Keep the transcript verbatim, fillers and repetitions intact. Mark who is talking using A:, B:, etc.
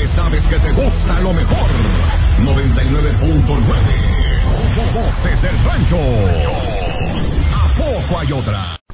A: porque sabes que te gusta lo mejor. noventa y nueve punto nueve. Voces del Rancho. ¿A poco hay otra?